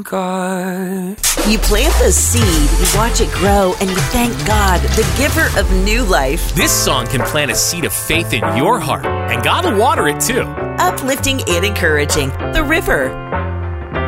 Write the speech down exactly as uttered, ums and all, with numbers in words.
God. You plant the seed, you watch it grow, and you thank God, the giver of new life. This song can plant a seed of faith in your heart, and God will water it too. Uplifting and encouraging. The River.